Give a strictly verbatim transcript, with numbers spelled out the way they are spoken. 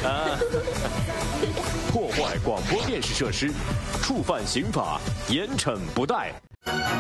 啊，破坏广播电视设施，触犯刑法，严惩不贷。